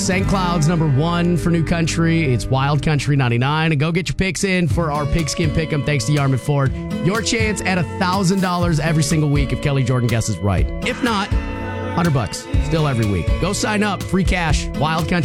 St. Cloud's number 1 for New Country. It's Wild Country 99. And go get your picks in for our Pigskin Pick'em thanks to Yarmouth Ford. Your chance at $1,000 every single week if Kelly Jordan guesses right. If not, $100 still every week. Go sign up. Free cash. Wild Country.